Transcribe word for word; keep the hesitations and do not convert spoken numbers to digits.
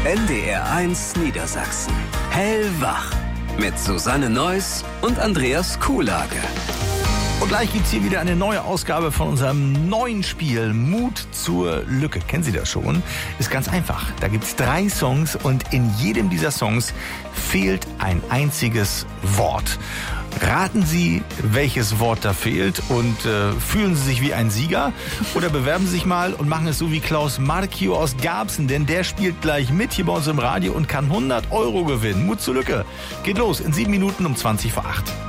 N D R eins Niedersachsen. Hellwach. Mit Susanne Neuss und Andreas Kuhlage. Und gleich gibt's hier wieder eine neue Ausgabe von unserem neuen Spiel Mut zur Lücke. Kennen Sie das schon? Ist ganz einfach. Da gibt's drei Songs und in jedem dieser Songs fehlt ein einziges Wort. Raten Sie, welches Wort da fehlt und äh, fühlen Sie sich wie ein Sieger oder bewerben Sie sich mal und machen es so wie Klaus Markio aus Garbsen, denn der spielt gleich mit hier bei uns im Radio und kann hundert Euro gewinnen. Mut zur Lücke. Geht los in sieben Minuten um zwanzig vor acht.